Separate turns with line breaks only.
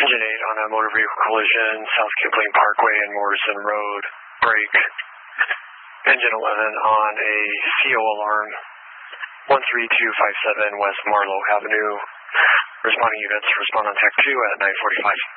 Engine 8 on a motor vehicle collision, South Kipling Parkway and Morrison Road. Break. Engine 11 on a CO alarm, 13257 West Marlowe Avenue. Responding units respond on Tech 2 at 9:45.